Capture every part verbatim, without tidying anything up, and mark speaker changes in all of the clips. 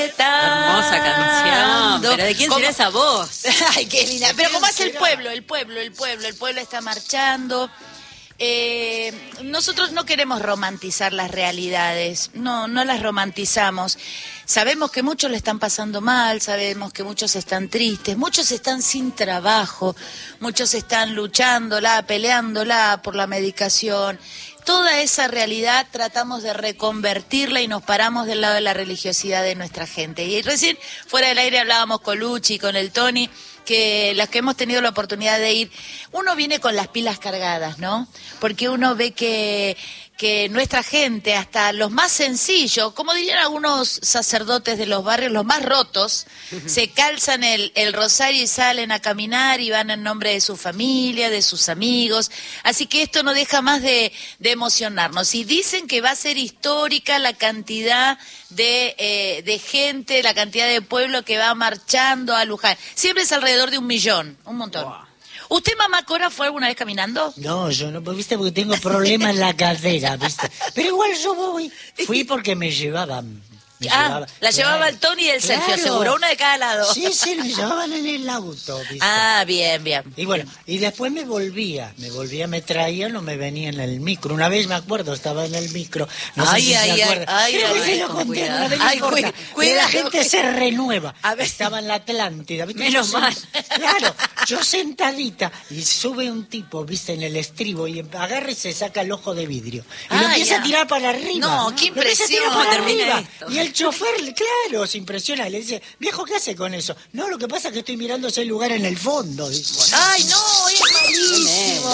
Speaker 1: está.
Speaker 2: Hermosa canción. ¿Pero de quién
Speaker 1: ¿Cómo?
Speaker 2: será esa voz?
Speaker 1: Ay, qué linda. Pero ¿cómo hace el pueblo? El pueblo, el pueblo, el pueblo está marchando. Eh, nosotros no queremos romantizar las realidades, no, no las romantizamos. Sabemos que muchos le están pasando mal, sabemos que muchos están tristes, muchos están sin trabajo, muchos están luchándola, peleándola por la medicación. Toda esa realidad tratamos de reconvertirla y nos paramos del lado de la religiosidad de nuestra gente. Y recién fuera del aire hablábamos con Luchi, con el Tony, que las que hemos tenido la oportunidad de ir, uno viene con las pilas cargadas, ¿no? Porque uno ve que, que nuestra gente, hasta los más sencillos, como dirían algunos sacerdotes de los barrios, los más rotos, se calzan el, el rosario y salen a caminar y van en nombre de su familia, de sus amigos. Así que esto no deja más de, de emocionarnos. Y dicen que va a ser histórica la cantidad de, eh, de gente, la cantidad de pueblo que va marchando a Luján. Siempre es alrededor de un millón, un montón. Wow. ¿Usted, mamá Cora, fue alguna vez caminando?
Speaker 3: No, yo no, viste, porque tengo problemas en la cadera, viste. Pero igual yo voy. Fui porque me llevaban. Me
Speaker 1: ah,
Speaker 3: llevaba,
Speaker 1: la llevaba
Speaker 3: claro,
Speaker 1: el Tony y el Sergio,
Speaker 3: claro.
Speaker 1: seguro, una de cada lado.
Speaker 3: Sí, sí, me llevaban en el auto, ¿viste?
Speaker 1: Ah, bien, bien.
Speaker 3: Y bueno, y después me volvía, me volvía, me traían o me venía en el micro. Una vez me acuerdo, estaba en el micro, no
Speaker 1: ay,
Speaker 3: sé si
Speaker 1: ay,
Speaker 3: se acuerdan.
Speaker 1: Ay,
Speaker 3: Pero
Speaker 1: ay,
Speaker 3: se
Speaker 1: ay,
Speaker 3: lo conté,
Speaker 1: cuidado.
Speaker 3: una vez
Speaker 1: Ay,
Speaker 3: corta,
Speaker 1: cuida,
Speaker 3: la gente se renueva.
Speaker 1: A ver.
Speaker 3: Estaba en la Atlántida, ¿viste?
Speaker 2: Menos
Speaker 3: yo
Speaker 2: mal.
Speaker 3: Sent... Claro, yo sentadita, y sube un tipo, ¿viste? En el estribo, y agarra y se saca el ojo de vidrio. Y
Speaker 1: ah,
Speaker 3: lo empieza
Speaker 1: ya.
Speaker 3: a tirar para arriba.
Speaker 1: No, qué impresión.
Speaker 3: Lo empieza a tirar para
Speaker 2: Termina
Speaker 3: arriba.
Speaker 2: esto.
Speaker 3: Y el chofer, claro, se impresiona, le dice, viejo, ¿qué hace con eso? No, lo que pasa es que estoy mirando ese lugar en el fondo. Dice.
Speaker 1: Ay, no, es malísimo.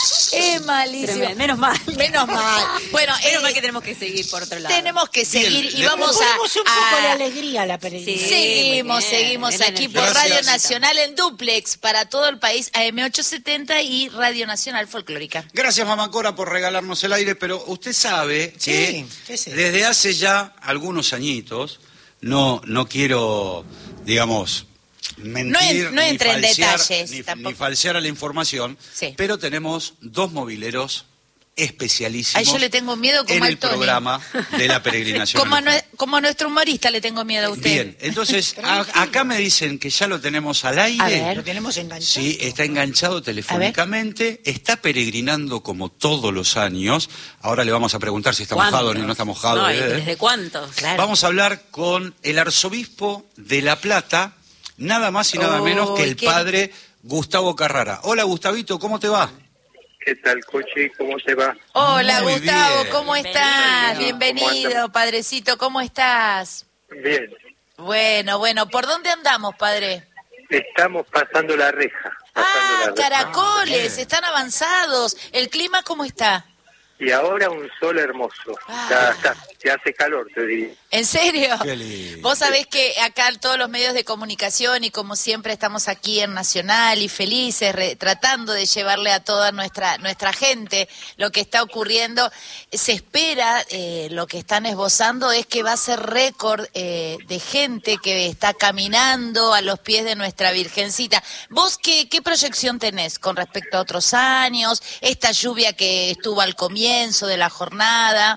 Speaker 1: Es malísimo.
Speaker 2: Tremendo. Menos mal.
Speaker 1: Menos mal. Bueno,
Speaker 2: Menos
Speaker 1: eh,
Speaker 2: mal que tenemos que seguir por otro lado.
Speaker 1: tenemos que seguir
Speaker 4: Bien,
Speaker 1: y
Speaker 4: le-
Speaker 1: vamos
Speaker 3: Le
Speaker 1: a...
Speaker 3: ponemos un poco
Speaker 1: a-
Speaker 3: de alegría a la peregrinación.
Speaker 2: Sí,
Speaker 1: Seguimos,
Speaker 2: muy bien.
Speaker 1: seguimos
Speaker 2: Era
Speaker 1: aquí por
Speaker 4: energía.
Speaker 1: Radio
Speaker 4: Gracias.
Speaker 1: Nacional en Duplex para todo el país, A M ochocientos setenta y Radio Nacional Folclórica.
Speaker 4: Gracias, mamá Cora, por regalarnos el aire, pero usted sabe
Speaker 3: Sí,
Speaker 4: que
Speaker 3: ¿qué es eso?
Speaker 4: desde hace ya algunos añitos, no, no quiero, digamos, mentir,
Speaker 1: No en- no
Speaker 4: ni
Speaker 1: entre en
Speaker 4: falsear,
Speaker 1: detalles,
Speaker 4: ni,
Speaker 1: tampoco.
Speaker 4: ni falsear a la información,
Speaker 1: Sí.
Speaker 4: pero tenemos dos mobileros especialísimos
Speaker 1: Ay, yo le tengo miedo como
Speaker 4: en
Speaker 1: al
Speaker 4: el
Speaker 1: Tony.
Speaker 4: programa de la peregrinación.
Speaker 1: Como a,
Speaker 4: a Luján.
Speaker 1: nue- como a nuestro humorista le tengo miedo a usted.
Speaker 4: Bien, entonces a- acá me dicen que ya lo tenemos al aire.
Speaker 1: A ver.
Speaker 3: Lo tenemos enganchado.
Speaker 4: Sí, está enganchado telefónicamente, está peregrinando como todos los años. Ahora le vamos a preguntar si está mojado
Speaker 2: ¿Cuántos?
Speaker 4: ni no está mojado.
Speaker 2: No,
Speaker 4: eh,
Speaker 2: ¿y
Speaker 4: eh.
Speaker 2: ¿desde cuántos?
Speaker 1: Claro.
Speaker 4: Vamos a hablar con el arzobispo de La Plata, nada más y nada
Speaker 1: Oh,
Speaker 4: menos que el
Speaker 1: qué-
Speaker 4: padre Gustavo Carrara. Hola, Gustavito, ¿cómo te va?
Speaker 5: ¿Qué tal, Cochi? ¿Cómo te va?
Speaker 1: Hola,
Speaker 4: Muy
Speaker 1: Gustavo,
Speaker 4: bien.
Speaker 1: ¿cómo estás?
Speaker 2: Bienvenido.
Speaker 1: Bienvenido, padrecito, ¿cómo estás?
Speaker 5: Bien.
Speaker 1: Bueno, bueno, ¿por dónde andamos, padre?
Speaker 5: Estamos pasando la reja. Pasando
Speaker 1: Ah,
Speaker 5: la reja.
Speaker 1: caracoles,
Speaker 4: bien.
Speaker 1: están avanzados. ¿El clima cómo está?
Speaker 5: Y ahora un sol hermoso.
Speaker 1: Ah.
Speaker 5: Ya está, ya hace calor, te diría.
Speaker 1: ¿En serio?
Speaker 4: Qué lindo.
Speaker 1: Vos sabés que acá todos los medios de comunicación y como siempre estamos aquí en Nacional y felices re- tratando de llevarle a toda nuestra nuestra gente lo que está ocurriendo. Se espera, eh, lo que están esbozando es que va a ser récord eh, de gente que está caminando a los pies de nuestra Virgencita. ¿Vos qué, qué proyección tenés con respecto a otros años? Esta lluvia que estuvo al comienzo de la jornada.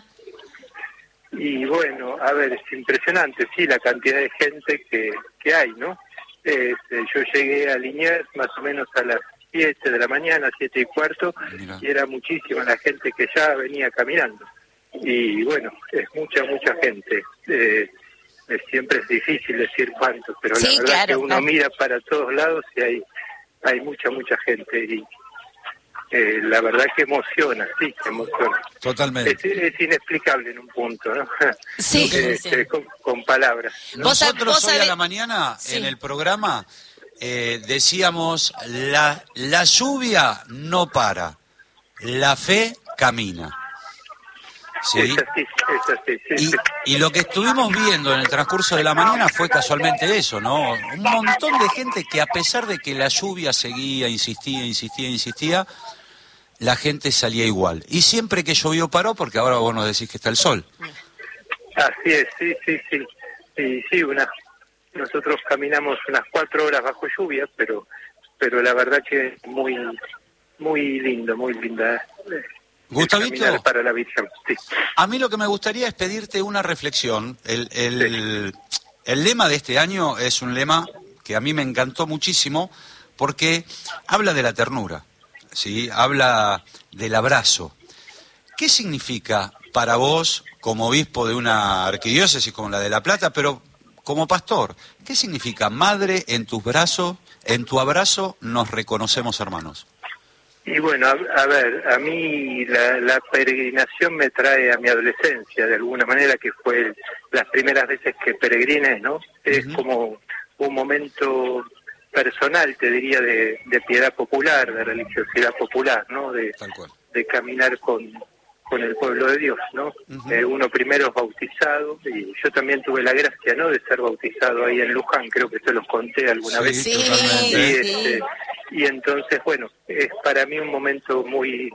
Speaker 5: Y bueno, a ver, es impresionante, sí, la cantidad de gente que, que hay, ¿no? Este, yo llegué a Liniers más o menos a las siete de la mañana, siete y cuarto,
Speaker 4: Mira.
Speaker 5: y era muchísima la gente que ya venía caminando. Y bueno, es mucha, mucha gente. Eh, eh, siempre es difícil decir cuánto, pero
Speaker 1: Sí,
Speaker 5: la verdad
Speaker 1: claro,
Speaker 5: que uno
Speaker 1: claro.
Speaker 5: mira para todos lados y hay, hay mucha, mucha gente. Y eh, la verdad que emociona, sí, emociona.
Speaker 4: Totalmente.
Speaker 5: Es, es inexplicable en un punto, ¿no?
Speaker 1: Sí,
Speaker 5: Este, con, con palabras.
Speaker 1: Vos sab-
Speaker 4: Nosotros
Speaker 1: vos
Speaker 4: hoy a
Speaker 1: sabés-
Speaker 4: la mañana,
Speaker 1: Sí.
Speaker 4: en el programa, eh, decíamos, la, la lluvia no para, la fe camina. ¿Sí?
Speaker 5: Es así, es así, sí,
Speaker 4: Y,
Speaker 5: sí.
Speaker 4: y lo que estuvimos viendo en el transcurso de la mañana fue casualmente eso, ¿no? Un montón de gente que a pesar de que la lluvia seguía, insistía, insistía, insistía, la gente salía igual. Y siempre que llovió paró, porque ahora vos nos decís que está el sol.
Speaker 5: Así es, sí, sí, sí. Y sí, una, nosotros caminamos unas cuatro horas bajo lluvia, pero pero la verdad que es muy, muy lindo, muy linda. eh,
Speaker 4: Gustavito,
Speaker 5: caminar para la Virgen, sí.
Speaker 4: a mí lo que me gustaría es pedirte una reflexión. El, el, El lema de este año es un lema que a mí me encantó muchísimo porque habla de la ternura, ¿sí? Habla del abrazo. ¿Qué significa para vos, como obispo de una arquidiócesis como la de La Plata, pero como pastor, qué significa madre en tus brazos, en tu abrazo nos reconocemos hermanos?
Speaker 5: Y bueno, a, a ver, a mí la, la peregrinación me trae a mi adolescencia, de alguna manera, que fue las primeras veces que peregriné, ¿no? Es uh-huh. como un momento personal, te diría, de, de piedad popular, de religiosidad popular, ¿no? De,
Speaker 4: Tal cual.
Speaker 5: de caminar con, con el pueblo de Dios, ¿no? Uh-huh. Eh, uno primero es bautizado, y yo también tuve la gracia, ¿no?, de ser bautizado ahí en Luján, creo que te los conté alguna
Speaker 4: sí,
Speaker 5: vez.
Speaker 1: Sí,
Speaker 5: y,
Speaker 1: sí.
Speaker 5: este, y entonces, bueno, es para mí un momento muy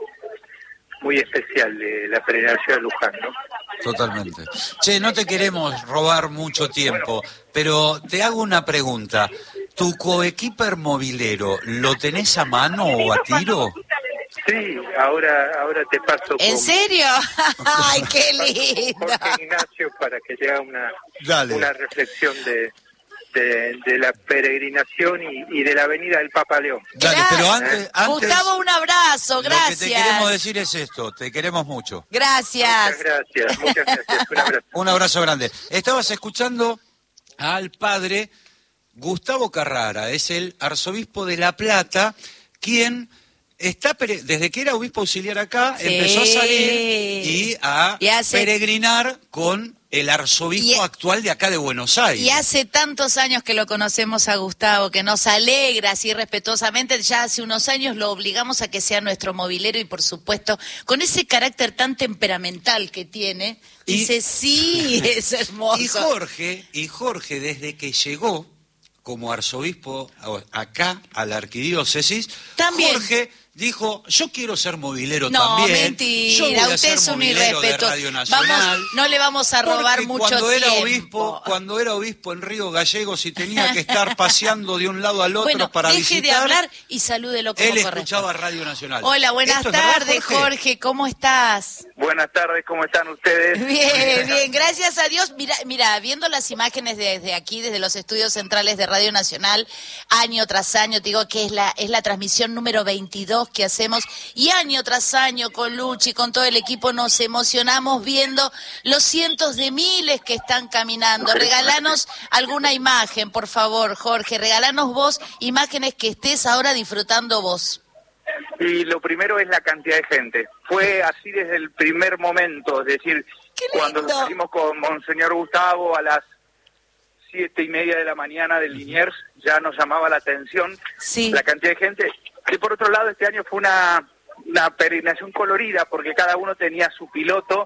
Speaker 5: muy especial de la peregrinación de Luján, ¿no?
Speaker 4: Totalmente. Che, no te queremos robar mucho tiempo, pero te hago una pregunta. ¿Tu coequiper movilero lo tenés a mano o a tiro?
Speaker 5: Sí, ahora ahora te paso
Speaker 1: ¿En
Speaker 5: con,
Speaker 1: serio? ¡Ay, qué lindo!
Speaker 5: Jorge Ignacio para que te haga una,
Speaker 4: Dale.
Speaker 5: una reflexión de, de, de la peregrinación y, y de la venida del Papa León.
Speaker 4: Dale,
Speaker 1: Claro.
Speaker 4: pero antes, antes
Speaker 1: Gustavo, un abrazo, gracias.
Speaker 4: Lo que te queremos decir es esto, te queremos mucho.
Speaker 1: Gracias.
Speaker 5: Muchas gracias, muchas gracias. Un abrazo.
Speaker 4: Un abrazo grande. Estabas escuchando al padre Gustavo Carrara, es el arzobispo de La Plata, quien está pere- desde que era obispo auxiliar acá,
Speaker 1: Sí.
Speaker 4: empezó a salir y a
Speaker 1: Y hace-
Speaker 4: peregrinar con el arzobispo
Speaker 1: Y-
Speaker 4: actual de acá de Buenos Aires.
Speaker 1: Y hace tantos años que lo conocemos a Gustavo, que nos alegra así respetuosamente. Ya hace unos años lo obligamos a que sea nuestro movilero y, por supuesto, con ese carácter tan temperamental que tiene,
Speaker 4: Y-
Speaker 1: dice, sí, es hermoso.
Speaker 4: Y Jorge, y Jorge, desde que llegó como arzobispo acá a la arquidiócesis,
Speaker 1: También.
Speaker 4: Jorge dijo, yo quiero ser movilero
Speaker 1: No,
Speaker 4: también.
Speaker 1: mentira,
Speaker 4: yo voy a
Speaker 1: usted
Speaker 4: ser
Speaker 1: es un
Speaker 4: movilero de
Speaker 1: irrespetuoso.
Speaker 4: Radio Nacional.
Speaker 1: Vamos, no le vamos a robar
Speaker 4: Porque
Speaker 1: mucho
Speaker 4: cuando era
Speaker 1: tiempo.
Speaker 4: obispo, cuando era obispo en Río Gallegos y tenía que estar paseando de un lado al otro
Speaker 1: Bueno,
Speaker 4: para
Speaker 1: deje
Speaker 4: visitar,
Speaker 1: de hablar y salúdelo como
Speaker 4: él
Speaker 1: corresponde.
Speaker 4: escuchaba Radio Nacional.
Speaker 1: Hola, buenas
Speaker 4: ¿Esto es verdad,
Speaker 1: tardes, Jorge? ¿Cómo estás?
Speaker 5: Buenas tardes, ¿cómo están ustedes?
Speaker 1: Bien, bien, gracias a Dios. Mira, mira, viendo las imágenes desde aquí, desde los estudios centrales de Radio Nacional, año tras año, te digo que es la, es la transmisión número veintidós que hacemos, y año tras año con Luchi, con todo el equipo, nos emocionamos viendo los cientos de miles que están caminando. Regalanos alguna imagen, por favor, Jorge, regalanos vos imágenes que estés ahora disfrutando vos.
Speaker 5: Y lo primero es la cantidad de gente. Fue así desde el primer momento, es decir,
Speaker 1: ¡Qué lindo!
Speaker 5: cuando nos salimos con Monseñor Gustavo a las siete y media de la mañana del Liniers, ya nos llamaba la atención
Speaker 1: Sí.
Speaker 5: la cantidad de gente. Y por otro lado, este año fue una, una peregrinación colorida, porque cada uno tenía su piloto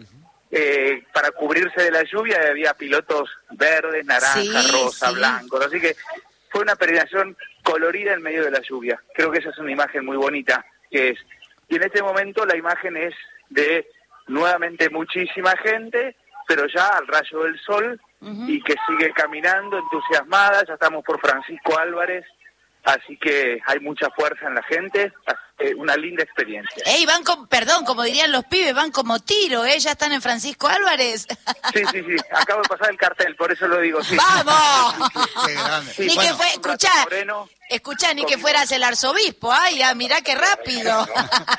Speaker 5: eh, para cubrirse de la lluvia, y había pilotos verdes, naranjas,
Speaker 1: Sí,
Speaker 5: rosa,
Speaker 1: sí.
Speaker 5: blancos, así que fue una peregrinación colorida en medio de la lluvia. Creo que esa es una imagen muy bonita que es. Y en este momento la imagen es de nuevamente muchísima gente, pero ya al rayo del sol,
Speaker 1: Ujú.
Speaker 5: y que sigue caminando entusiasmada. Ya estamos por Francisco Álvarez, así que hay mucha fuerza en la gente. Así que una linda experiencia.
Speaker 1: Ey, van con, perdón, como dirían los pibes, van como tiro, ¿eh? Ya están en Francisco Álvarez.
Speaker 5: Sí, sí, sí, acabo de pasar el cartel, por eso lo digo. Sí.
Speaker 1: ¡Vamos!
Speaker 4: Qué grande.
Speaker 5: Sí,
Speaker 1: Ni
Speaker 4: Bueno,
Speaker 1: que fue,
Speaker 5: un brazo
Speaker 1: escuchá,
Speaker 5: moreno.
Speaker 1: escuchá, ni que fueras el arzobispo. Ay, ya, mirá qué rápido.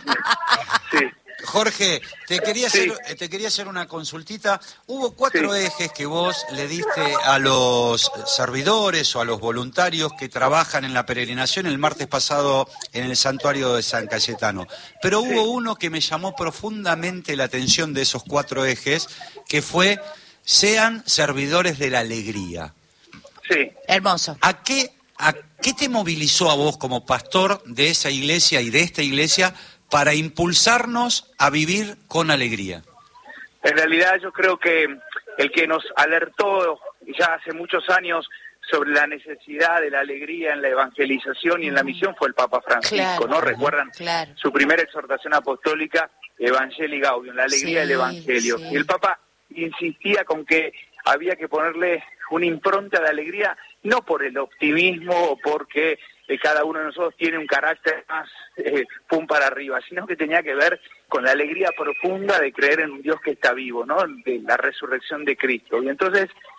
Speaker 5: Sí.
Speaker 4: Jorge, te quería,
Speaker 5: Sí.
Speaker 4: hacer, te quería hacer una consultita. Hubo cuatro
Speaker 5: Sí.
Speaker 4: ejes que vos le diste a los servidores o a los voluntarios que trabajan en la peregrinación el martes pasado en el santuario de San Cayetano. Pero hubo uno que me llamó profundamente la atención de esos cuatro ejes, que fue, sean servidores de la alegría.
Speaker 5: Sí.
Speaker 1: Hermoso.
Speaker 4: ¿A qué, ¿A qué te movilizó a vos como pastor de esa iglesia y de esta iglesia para impulsarnos a vivir con alegría?
Speaker 5: En realidad yo creo que el que nos alertó ya hace muchos años sobre la necesidad de la alegría en la evangelización y en la misión fue el Papa Francisco,
Speaker 1: Claro,
Speaker 5: ¿no? ¿Recuerdan?
Speaker 1: claro.
Speaker 5: Su primera exhortación apostólica, Evangelii Gaudium, la alegría
Speaker 1: Sí,
Speaker 5: del Evangelio.
Speaker 1: sí.
Speaker 5: Y el Papa insistía con que había que ponerle una impronta de alegría, no por el optimismo o porque eh, cada uno de nosotros tiene un carácter más eh, pum para arriba, sino que tenía que ver con la alegría profunda de creer en un Dios que está vivo, ¿no? De la resurrección de Cristo. Y entonces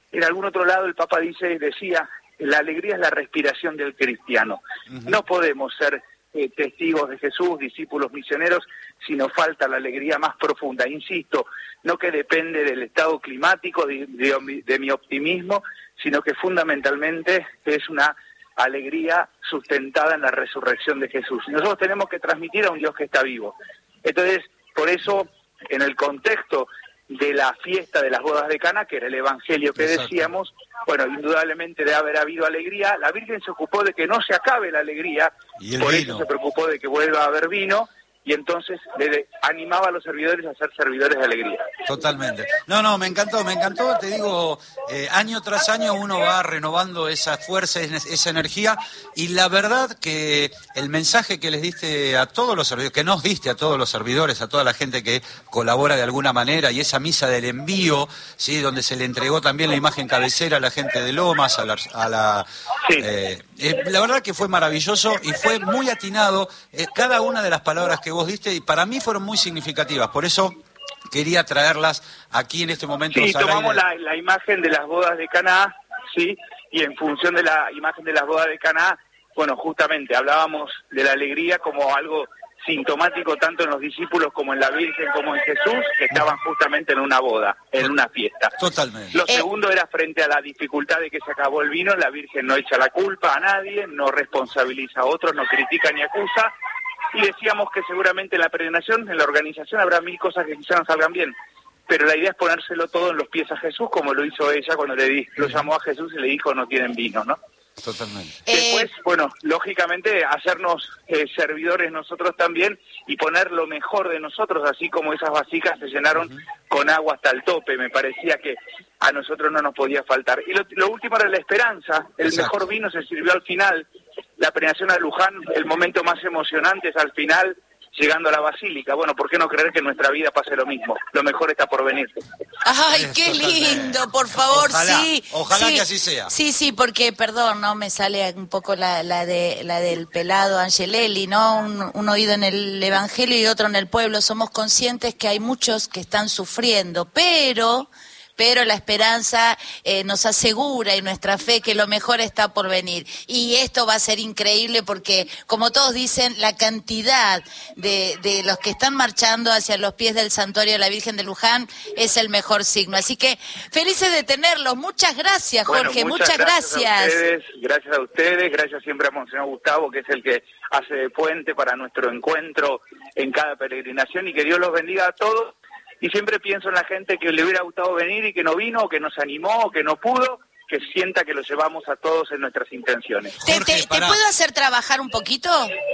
Speaker 6: en algún otro lado el Papa dice, decía, la alegría es la respiración del cristiano. Uh-huh. No podemos ser eh, testigos de Jesús, discípulos misioneros, si nos falta la alegría más profunda. Insisto, no que depende del estado climático, de, de, de mi optimismo, sino que fundamentalmente es una alegría sustentada en la resurrección de Jesús. Nosotros tenemos que transmitir a un Dios que está vivo. Entonces, por eso, en el contexto de la fiesta de las bodas de Caná, que era el evangelio que Exacto. decíamos, bueno, indudablemente de haber habido alegría, la Virgen se ocupó de que no se acabe la alegría, por vino. eso se preocupó de que vuelva a haber vino, y entonces le animaba a los servidores a ser servidores de alegría.
Speaker 4: Totalmente. No, no, me encantó, me encantó, te digo, eh, año tras año uno va renovando esa fuerza, esa energía, y la verdad que el mensaje que les diste a todos los servidores, que nos diste a todos los servidores, a toda la gente que colabora de alguna manera, y esa misa del envío, sí, donde se le entregó también la imagen cabecera a la gente de Lomas, a la... A la
Speaker 6: sí.
Speaker 4: eh, eh, la verdad que fue maravilloso y fue muy atinado eh, cada una de las palabras que vos diste, y para mí fueron muy significativas, por eso quería traerlas aquí en este momento.
Speaker 6: Sí, tomamos la, la imagen de las bodas de Caná, sí, y en función de la imagen de las bodas de Caná, bueno, justamente hablábamos de la alegría como algo sintomático tanto en los discípulos como en la Virgen como en Jesús, que estaban justamente en una boda, en una fiesta.
Speaker 4: Totalmente.
Speaker 6: Lo segundo era frente a la dificultad de que se acabó el vino, la Virgen no echa la culpa a nadie, no responsabiliza a otros, no critica ni acusa, y decíamos que seguramente en la peregrinación, en la organización, habrá mil cosas que quizás no salgan bien, pero la idea es ponérselo todo en los pies a Jesús, como lo hizo ella cuando le di, lo llamó a Jesús y le dijo no tienen vino, ¿no?
Speaker 4: Totalmente.
Speaker 6: Después, eh... bueno, lógicamente hacernos eh, servidores nosotros también y poner lo mejor de nosotros, así como esas vasijas se llenaron uh-huh. con agua hasta el tope, me parecía que a nosotros no nos podía faltar. Y lo, lo último era la esperanza, el Exacto. mejor vino se sirvió al final, la peregrinación a Luján, el momento más emocionante es al final, llegando a la Basílica. Bueno, ¿por qué no creer que en nuestra vida pase lo mismo? Lo mejor está por venir.
Speaker 1: ¡Ay, qué lindo! Por favor,
Speaker 4: ojalá,
Speaker 1: sí.
Speaker 4: Ojalá
Speaker 1: sí,
Speaker 4: que así sea.
Speaker 1: Sí, sí, porque, perdón, no me sale un poco la, la de la del pelado Angelelli, ¿no? Un, un oído en el Evangelio y otro en el pueblo. Somos conscientes que hay muchos que están sufriendo, pero... pero la esperanza eh, nos asegura y nuestra fe que lo mejor está por venir. Y esto va a ser increíble porque, como todos dicen, la cantidad de, de los que están marchando hacia los pies del santuario de la Virgen de Luján es el mejor signo. Así que felices de tenerlos. Muchas gracias, Jorge.
Speaker 6: Bueno, muchas,
Speaker 1: muchas
Speaker 6: gracias.
Speaker 1: Gracias
Speaker 6: a ustedes, gracias a ustedes, gracias siempre a Monseñor Gustavo, que es el que hace de puente para nuestro encuentro en cada peregrinación, y que Dios los bendiga a todos. Y siempre pienso en la gente que le hubiera gustado venir y que no vino, o que nos animó, o que no pudo, que sienta que lo llevamos a todos en nuestras intenciones.
Speaker 1: ¿Te, Jorge, te, ¿te puedo hacer trabajar un poquito?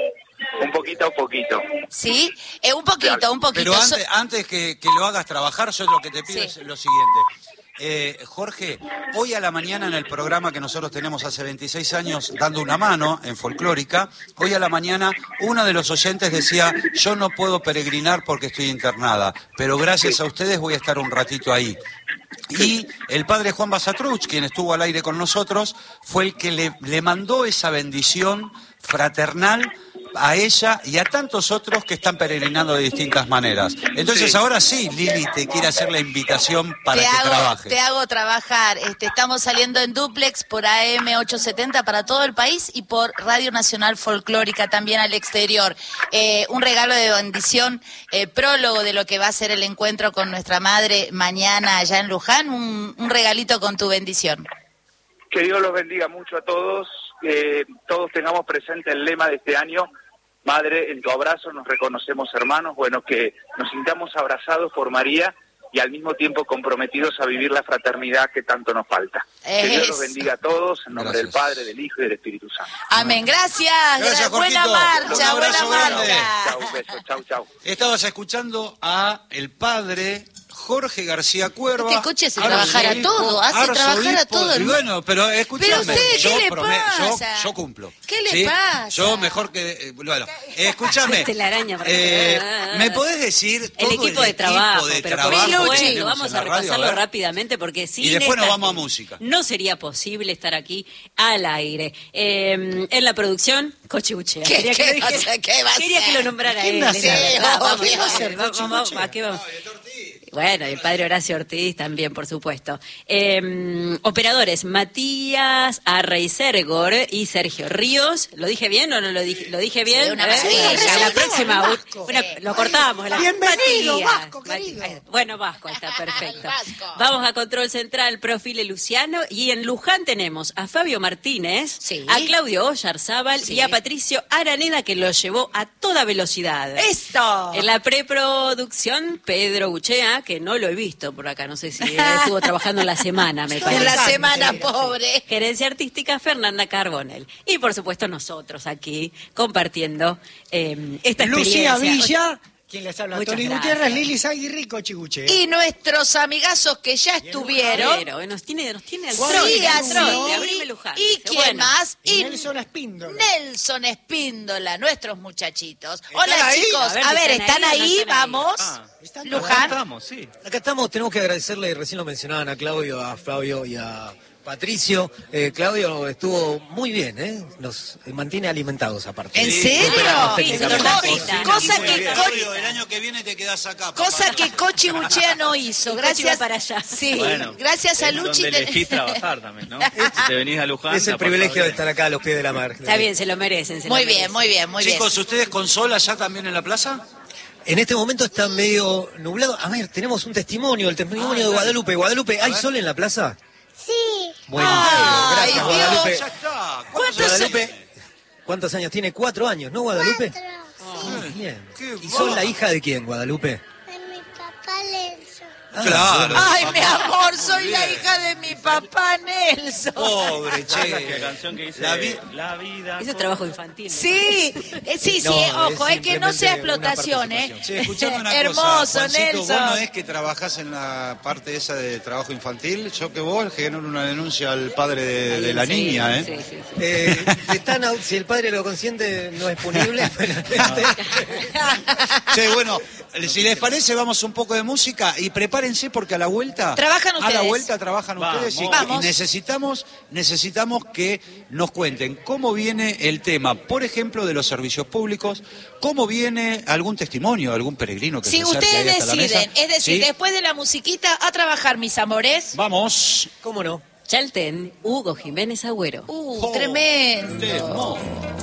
Speaker 6: Un poquito a poquito.
Speaker 1: ¿Sí? Eh, un poquito, claro. un poquito.
Speaker 4: Pero antes, antes que, que lo hagas trabajar, yo lo que te pido sí. es lo siguiente. Eh, Jorge, hoy a la mañana en el programa que nosotros tenemos hace veintiséis años, Dando una Mano, en Folclórica, hoy a la mañana uno de los oyentes decía, yo no puedo peregrinar porque estoy internada, pero gracias a ustedes voy a estar un ratito ahí. Y el padre Juan Basatruch, quien estuvo al aire con nosotros, fue el que le, le mandó esa bendición fraternal a ella y a tantos otros que están peregrinando de distintas maneras. Entonces sí. ahora sí, Lili te quiere hacer la invitación para
Speaker 1: te
Speaker 4: que
Speaker 1: hago,
Speaker 4: trabajes.
Speaker 1: Te hago trabajar. Este, estamos saliendo en dúplex por A M ochocientos setenta para todo el país y por Radio Nacional Folclórica también al exterior. Eh, un regalo de bendición, eh, prólogo de lo que va a ser el encuentro con nuestra madre mañana allá en Luján. Un, un regalito con tu bendición.
Speaker 6: Que Dios los bendiga mucho a todos. Que todos tengamos presente el lema de este año. Madre, en tu abrazo nos reconocemos hermanos, bueno, que nos sintamos abrazados por María y al mismo tiempo comprometidos a vivir la fraternidad que tanto nos falta. Es... Que Dios los bendiga a todos, en nombre Gracias. del Padre, del Hijo y del Espíritu Santo.
Speaker 1: Amén. Gracias.
Speaker 4: Gracias,
Speaker 1: buena marcha, buena marcha.
Speaker 6: Chau, beso, chau, chau.
Speaker 4: Estabas escuchando a el Padre Jorge García Cuerva.
Speaker 1: Este coche hace trabajar a todo, hace trabajar a todo.
Speaker 4: Y bueno, pero escúchame,
Speaker 1: pero usted,
Speaker 4: yo,
Speaker 1: ¿qué le
Speaker 4: prome-
Speaker 1: pasa?
Speaker 4: yo, yo cumplo.
Speaker 1: ¿Qué le
Speaker 4: ¿sí?
Speaker 1: pasa?
Speaker 4: Yo mejor que... Bueno, escúchame.
Speaker 2: Telaraña para
Speaker 4: eh, ¿Me podés decir todo
Speaker 2: el equipo
Speaker 4: el
Speaker 2: de trabajo?
Speaker 4: de
Speaker 2: pero
Speaker 4: trabajo
Speaker 2: por
Speaker 4: que
Speaker 2: supuesto, vamos a repasarlo
Speaker 4: radio, a
Speaker 2: rápidamente porque sin
Speaker 4: y después nos
Speaker 2: esta
Speaker 4: vamos a
Speaker 2: gente
Speaker 4: música.
Speaker 2: No sería posible estar aquí al aire. Eh, en la producción, Coche Uchea.
Speaker 1: ¿Qué,
Speaker 2: Quería,
Speaker 1: ¿qué
Speaker 2: que, lo
Speaker 1: va
Speaker 2: dijera,
Speaker 1: ¿Qué va a
Speaker 2: quería
Speaker 1: ser?
Speaker 2: que lo nombrara
Speaker 3: ¿Quién
Speaker 2: él.
Speaker 3: va a ser?
Speaker 2: Ah, vamos,
Speaker 3: ¿Quién va a
Speaker 2: vamos,
Speaker 3: ser?
Speaker 2: vamos, vamos, ¿a qué vamos? Bueno, y el padre Horacio Ortiz también, por supuesto. Eh, operadores, Matías Arreisergor y Sergio Ríos. ¿Lo dije bien o no lo dije, lo dije bien?
Speaker 1: Sí, una
Speaker 2: ¿Eh?
Speaker 1: maravilla.
Speaker 2: Sí, a la
Speaker 1: Sí,
Speaker 2: próxima.
Speaker 3: Vasco.
Speaker 2: Bueno,
Speaker 1: Sí.
Speaker 2: lo cortamos. La
Speaker 3: Bienvenido,
Speaker 2: Matías.
Speaker 3: Vasco, querido.
Speaker 2: Mati- Bueno, Vasco, está perfecto.
Speaker 1: Vasco.
Speaker 2: Vamos a Control Central, Profile Luciano. Y en Luján tenemos a Fabio Martínez,
Speaker 1: Sí.
Speaker 2: a Claudio Oyarzábal
Speaker 1: Sí.
Speaker 2: y a Patricio Araneda, que lo llevó a toda velocidad.
Speaker 1: ¡Esto!
Speaker 2: En la preproducción, Pedro Buchea, que no lo he visto por acá, no sé si él estuvo trabajando en la semana, me parece.
Speaker 1: En la semana, pobre.
Speaker 2: Gerencia artística, Fernanda Carbonell. Y por supuesto nosotros aquí compartiendo eh, esta
Speaker 3: Lucía
Speaker 2: experiencia.
Speaker 3: Villa, quien les habla,
Speaker 2: Muchas
Speaker 3: Tony
Speaker 2: gracias.
Speaker 3: Gutiérrez, Lili Zaguirri, Cochibuche.
Speaker 1: Y nuestros amigazos que ya estuvieron.
Speaker 2: Pero, nos tiene, nos tiene al
Speaker 1: Sí,
Speaker 2: trote, al
Speaker 1: así.
Speaker 2: trote, abrime Luján.
Speaker 1: ¿Y
Speaker 2: Dice,
Speaker 1: quién
Speaker 2: bueno,
Speaker 1: más?
Speaker 3: Y Nelson Espíndola.
Speaker 1: Nelson Espíndola, nuestros muchachitos. Hola
Speaker 7: ahí?
Speaker 1: chicos,
Speaker 2: A ver,
Speaker 1: a ver,
Speaker 2: ¿están
Speaker 1: ¿están
Speaker 2: ahí o no
Speaker 1: ahí?
Speaker 2: están ahí?
Speaker 1: Vamos.
Speaker 7: Ah,
Speaker 3: ¿están
Speaker 7: Acá
Speaker 1: Luján.
Speaker 7: estamos, sí.
Speaker 8: Acá estamos, tenemos que agradecerle, recién lo mencionaban a Claudio, a Flavio y a Patricio. Eh, Claudio estuvo muy bien, ¿eh? Nos mantiene alimentados aparte.
Speaker 1: ¿En
Speaker 8: Sí,
Speaker 1: serio?
Speaker 8: cooperamos
Speaker 2: Sí,
Speaker 8: técnicamente.
Speaker 2: tortita.
Speaker 1: Cosa
Speaker 7: Muy
Speaker 1: que
Speaker 7: bien.
Speaker 1: Co-
Speaker 7: Claudio, el año que viene te quedás acá. papá.
Speaker 1: Cosa que Cochi Buchea no hizo.
Speaker 2: Y Cochi
Speaker 1: Gracias
Speaker 2: va para allá.
Speaker 1: Sí,
Speaker 9: Bueno,
Speaker 1: gracias a
Speaker 9: es
Speaker 1: Luchi.
Speaker 9: donde
Speaker 1: te-
Speaker 9: elegís trabajar también, ¿no? Si te venís a Luján.
Speaker 8: Es el
Speaker 9: la
Speaker 8: privilegio
Speaker 9: pasás
Speaker 8: de estar acá a los pies de la mar.
Speaker 2: Está bien, se lo merecen. Se
Speaker 1: Muy
Speaker 2: lo
Speaker 1: bien,
Speaker 2: merecen.
Speaker 1: muy bien, muy bien.
Speaker 4: Chicos, ¿ustedes con sol allá también en la plaza?
Speaker 8: En este momento está medio nublado. A ver, tenemos un testimonio, el testimonio
Speaker 4: Ah,
Speaker 8: de
Speaker 4: dale.
Speaker 8: Guadalupe. Guadalupe, ¿hay sol en la plaza?
Speaker 10: Sí.
Speaker 8: Buenísimo.
Speaker 1: Ay,
Speaker 8: Gracias,
Speaker 1: Dios.
Speaker 8: Guadalupe.
Speaker 4: Ya está.
Speaker 1: ¿Cuántos
Speaker 8: Guadalupe, ¿cuántos años tiene? Cuatro años, ¿no, Guadalupe?
Speaker 10: Cuatro.
Speaker 8: Ah, bien.
Speaker 4: Qué
Speaker 8: ¿Y sos
Speaker 4: va.
Speaker 8: la hija de quién, Guadalupe?
Speaker 10: De mi papá Lenzo.
Speaker 8: Ah,
Speaker 4: Claro.
Speaker 1: Ay, mi
Speaker 4: Papá,
Speaker 1: amor, soy
Speaker 4: muy
Speaker 1: la
Speaker 4: bien.
Speaker 1: hija de mi papá Nelson.
Speaker 4: Pobre,
Speaker 9: La
Speaker 4: che.
Speaker 9: canción que dice
Speaker 4: La vi-
Speaker 9: La vida.
Speaker 2: Eso es trabajo infantil.
Speaker 1: Sí, eh, sí, sí,
Speaker 8: No,
Speaker 1: ojo,
Speaker 8: es
Speaker 1: es que no sea
Speaker 8: simplemente una
Speaker 1: explotación, ¿eh?
Speaker 8: participación.
Speaker 7: Che, escuchame una
Speaker 1: Hermoso,
Speaker 7: cosa, Juancito,
Speaker 1: Nelson.
Speaker 7: vos no es que trabajás en la parte esa de trabajo infantil, yo que vos genero una denuncia al padre de, de la
Speaker 2: Sí,
Speaker 7: niña, ¿eh?
Speaker 2: sí, sí, sí.
Speaker 8: Eh, están au- si el padre lo consiente, no es punible. Pero este,
Speaker 7: Che, bueno, si les parece, vamos un poco de música y prepárense porque a la vuelta...
Speaker 1: Trabajan
Speaker 7: A la
Speaker 1: ustedes.
Speaker 7: vuelta trabajan
Speaker 9: Vamos.
Speaker 7: ustedes y,
Speaker 1: Vamos.
Speaker 7: y necesitamos, necesitamos que nos cuenten cómo viene el tema, por ejemplo, de los servicios públicos, cómo viene algún testimonio, algún peregrino que
Speaker 1: Si
Speaker 7: se acerque
Speaker 1: ustedes
Speaker 7: ahí hasta la mesa.
Speaker 1: deciden, es decir,
Speaker 7: ¿Sí?
Speaker 1: después de la musiquita, a trabajar, mis amores.
Speaker 7: Vamos.
Speaker 8: ¿Cómo no?
Speaker 2: Chalten, Hugo Jiménez Agüero.
Speaker 1: Uh,
Speaker 7: Oh,
Speaker 1: tremendo.
Speaker 7: Temo.